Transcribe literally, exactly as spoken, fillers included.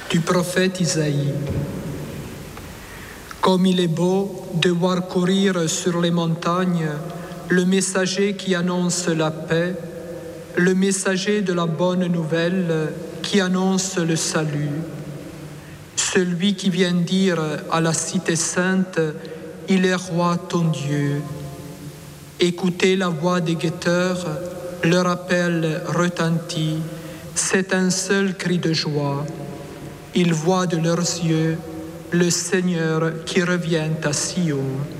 du prophète Isaïe. Comme il est beau de voir courir sur les montagnes le messager qui annonce la paix, le messager de la bonne nouvelle qui annonce le salut, celui qui vient dire à la cité sainte, « Il est roi ton Dieu ». Écoutez la voix des guetteurs, leur appel retentit, c'est un seul cri de joie. Ils voient de leurs yeux le Seigneur qui revient à Sion.